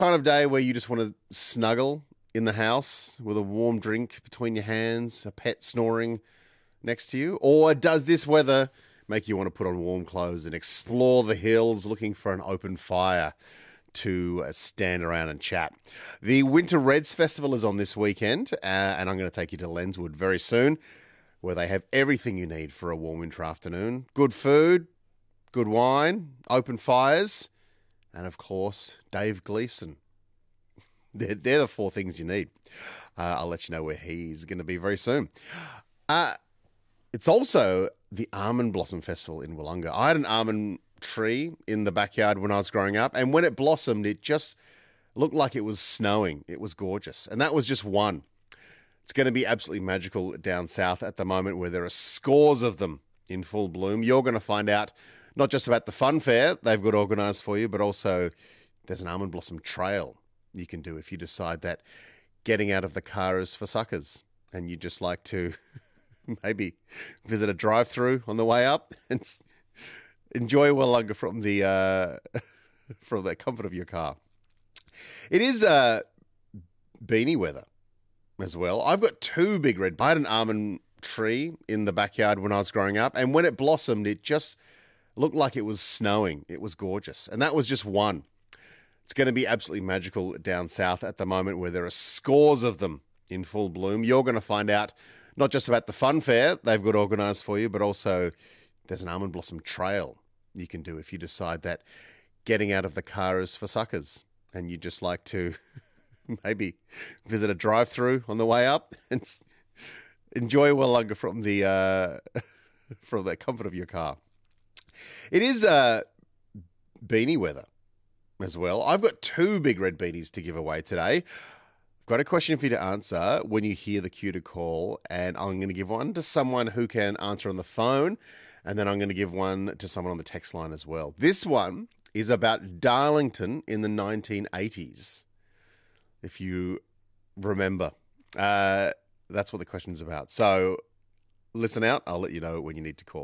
Kind of day where you just want to snuggle in the house with a warm drink between your hands, a pet snoring next to you? Or does this weather make you want to put on warm clothes and explore the hills looking for an open fire to stand around and chat? The Winter Reds Festival is on this weekend, and I'm going to take you to Lenswood very soon, where they have everything you need for a warm winter afternoon. Good food, good wine, open fires, and of course, Dave Gleeson. They're the four things you need. I'll let you know where he's going to be very soon. It's also the Almond Blossom Festival in Wollonga. I had an almond tree in the backyard when I was growing up, and when it blossomed, it just looked like it was snowing. It was gorgeous. And that was just one. It's going to be absolutely magical down south at the moment, where there are scores of them in full bloom. You're going to find out not just about the fun fair they've got organised for you, but also there's an almond blossom trail you can do if you decide that getting out of the car is for suckers and you just like to maybe visit a drive-through on the way up and enjoy Wollonga from the from the comfort of your car. It is beanie weather as well. I've got two big red. I had an almond tree in the backyard when I was growing up, and when it blossomed, it just looked like it was snowing. It was gorgeous. And that was just one. It's going to be absolutely magical down south at the moment, where there are scores of them in full bloom. You're going to find out not just about the fun fair they've got organised for you, but also there's an almond blossom trail you can do if you decide that getting out of the car is for suckers and you just like to maybe visit a drive-through on the way up and enjoy Wollonga from the from the comfort of your car. It is beanie weather as well. I've got two big red beanies to give away today. I've got a question for you to answer when you hear the cue to call, and I'm going to give one to someone who can answer on the phone, and then I'm going to give one to someone on the text line as well. This one is about Darlington in the 1980s, if you remember. That's what the question's about. So listen out. I'll let you know when you need to call.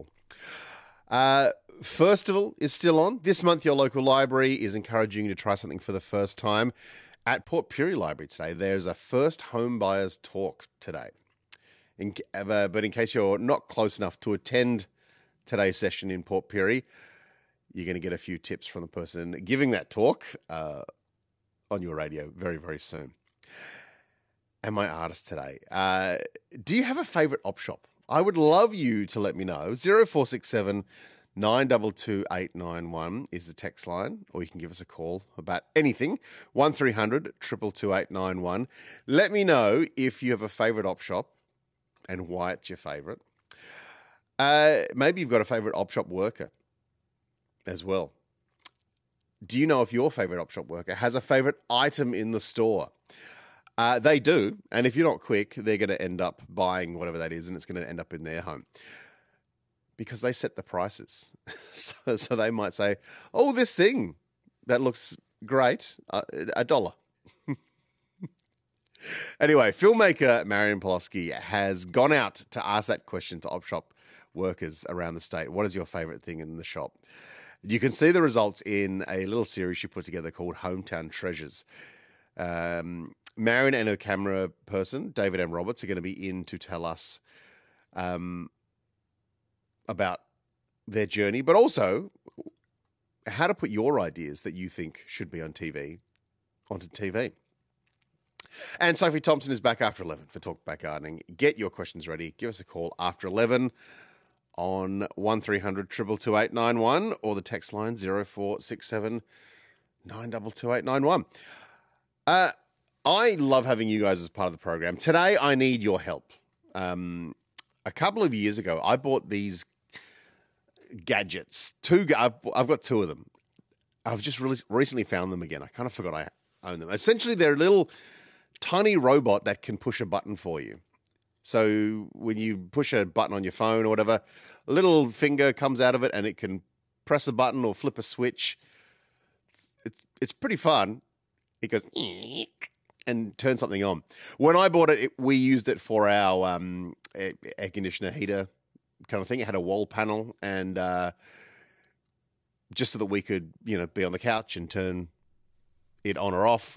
Festival is still on. This month, your local library is encouraging you to try something for the first time. At Port Pirie Library today, there's a first home buyers talk today. But in case you're not close enough to attend today's session in Port Pirie, you're going to get a few tips from the person giving that talk on your radio very, very soon. And my artist today, do you have a favourite op shop? I would love you to let me know. 0467 922 891 is the text line, or you can give us a call about anything. 1300 222 891. Let me know if you have a favourite op shop and why it's your favourite. Maybe you've got a favourite op shop worker as well. Do you know if your favourite op shop worker has a favourite item in the store? They do, and if you're not quick, they're going to end up buying whatever that is, and it's going to end up in their home because they set the prices. So they might say, oh, this thing that looks great, $1. Anyway, filmmaker Marion Polofsky has gone out to ask that question to op shop workers around the state. What is your favourite thing in the shop? You can see the results in a little series she put together called Hometown Treasures. Marion and her camera person, David M. Roberts, are going to be in to tell us about their journey, but also how to put your ideas that you think should be on TV onto TV. And Sophie Thompson is back after 11 for Talk Back Gardening. Get your questions ready. Give us a call after 11 on 1300 222 891 or the text line 0467 922 891. I love having you guys as part of the program. Today, I need your help. A couple of years ago, I bought these gadgets. I've got two of them. I've just really recently found them again. I kind of forgot I own them. Essentially, they're a little tiny robot that can push a button for you. So when you push a button on your phone or whatever, a little finger comes out of it and it can press a button or flip a switch. It's pretty fun. It goes and turns something on. When I bought it, we used it for our air conditioner heater kind of thing. It had a wall panel and just so that we could, be on the couch and turn it on or off,